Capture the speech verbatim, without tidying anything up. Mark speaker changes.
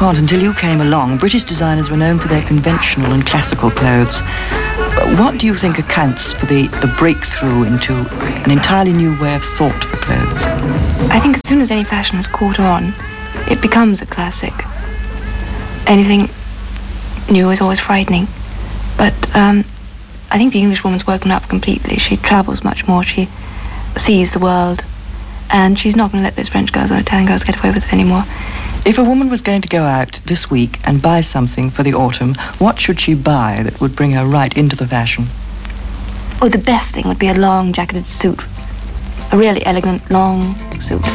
Speaker 1: can't. Until you came along, British designers were known for their conventional and classical clothes. What do you think accounts for the, the breakthrough into an entirely new way of thought for clothes?
Speaker 2: I think as soon as any fashion has caught on, it becomes a classic. Anything new is always frightening. But um, I think the English woman's woken up completely. She travels much more. She sees the world. And she's not going to let those French girls or Italian girls get away with it anymore.
Speaker 1: If a woman was going to go out this week and buy something for the autumn, what should she buy that would bring her right into the fashion?
Speaker 2: Oh, the best thing would be a long jacketed suit. A really elegant, long suit.